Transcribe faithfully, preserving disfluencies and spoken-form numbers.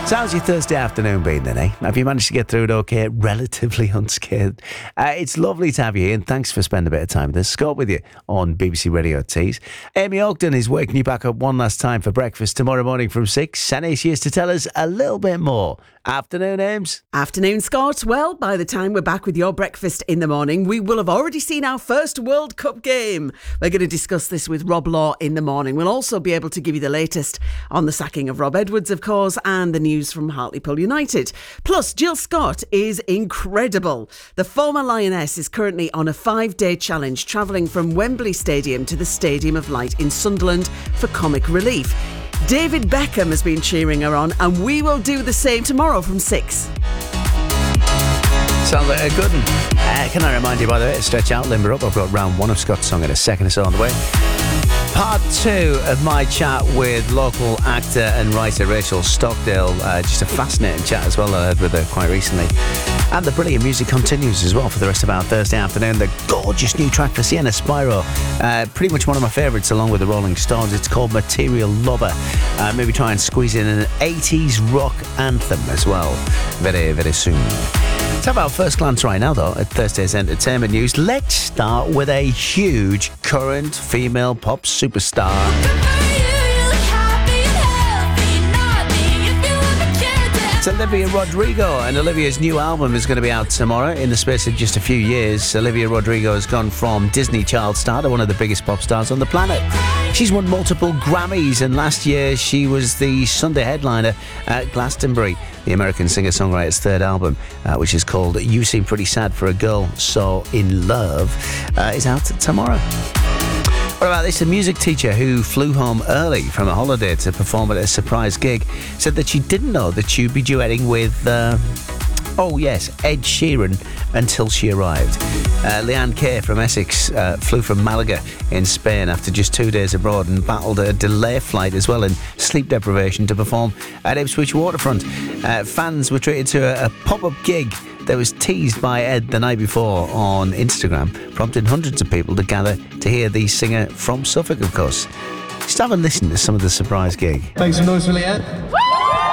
So how's your Thursday afternoon been then, eh? Have you managed to get through it okay, relatively unscathed? Uh, it's lovely to have you here, and thanks for spending a bit of time with us. Scott with you on B B C Radio Tees. Amy Ogden is waking you back up one last time for breakfast tomorrow morning from six. And here she is to tell us a little bit more. Afternoon, Ames. Afternoon, Scott. Well, by the time we're back with your breakfast in the morning, we will have already seen our first World Cup game. We're going to discuss this with Rob Law in the morning. We'll also be able to give you the latest on the sacking of Rob Edwards, of course, and the news from Hartlepool United. Plus, Jill Scott is incredible. The former Lioness is currently on a five-day challenge, travelling from Wembley Stadium to the Stadium of Light in Sunderland for comic relief. David Beckham has been cheering her on, and we will do the same tomorrow from six. Sounds like a good one. Uh, can I remind you, by the way, to stretch out, limber up. I've got round one of Scott's song in a second or so on the way. Part two of my chat with local actor and writer Rachel Stockdale. Uh, just a fascinating chat as well that I had with her quite recently. And the brilliant music continues as well for the rest of our Thursday afternoon. The gorgeous new track for Sienna Spyro. Uh, pretty much one of my favourites along with the Rolling Stones. It's called Material Lover. Uh, maybe try and squeeze in an eighties rock anthem as well. Very, very soon. Let's have our first glance right now, though, at Thursday's entertainment news. Let's start with a huge current female pop superstar. It's Olivia Rodrigo, and Olivia's new album is going to be out tomorrow. In the space of just a few years, Olivia Rodrigo has gone from Disney child star to one of the biggest pop stars on the planet. She's won multiple Grammys, and last year she was the Sunday headliner at Glastonbury. The American singer-songwriter's third album, uh, which is called You Seem Pretty Sad for a Girl So In Love, uh, is out tomorrow. What about this? A music teacher who flew home early from a holiday to perform at a surprise gig said that she didn't know that she'd be duetting with, uh, oh yes, Ed Sheeran until she arrived. Uh, Leanne Kay from Essex uh, flew from Malaga in Spain after just two days abroad and battled a delay flight as well and sleep deprivation to perform at Ipswich Waterfront. Uh, fans were treated to a, a pop-up gig that was teased by Ed the night before on Instagram, prompting hundreds of people to gather to hear the singer from Suffolk, of course. Just have a listen to some of the surprise gig. Thanks for noise for Leanne.